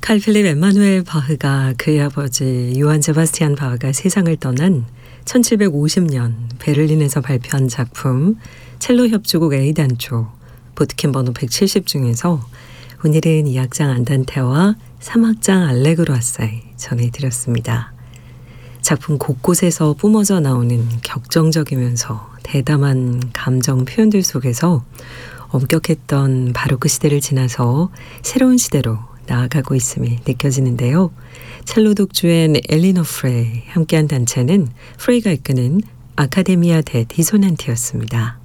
칼 필립 엠마누엘 바흐가 그의 아버지 요한 세바스티안 바흐가 세상을 떠난 1750년 베를린에서 발표한 작품 첼로 협주곡 A단조 보트캠 번호 170 중에서 오늘은 2악장 안단테와 3악장 알레그로 아사이 전해드렸습니다. 작품 곳곳에서 뿜어져 나오는 격정적이면서 대담한 감정 표현들 속에서 엄격했던 바로크 시대를 지나서 새로운 시대로 나아가고 있음이 느껴지는데요. 첼로 독주엔 엘리노 프레이 함께한 단체는 프레이가 이끄는 아카데미아 데 디소난티였습니다.